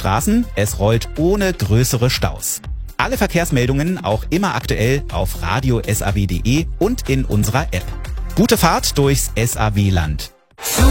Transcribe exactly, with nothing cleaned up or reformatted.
Straßen, es rollt ohne größere Staus. Alle Verkehrsmeldungen auch immer aktuell auf radio punkt s a w punkt d e und in unserer App. Gute Fahrt durchs S A W-Land.